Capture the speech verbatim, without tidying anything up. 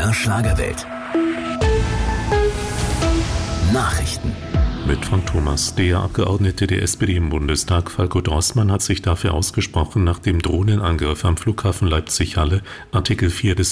R Schlagerwelt. Nachrichten. Mit von Thomas. Der Abgeordnete der S P D im Bundestag, Falko Droßmann, hat sich dafür ausgesprochen, nach dem Drohnenangriff am Flughafen Leipzig-Halle Artikel vier des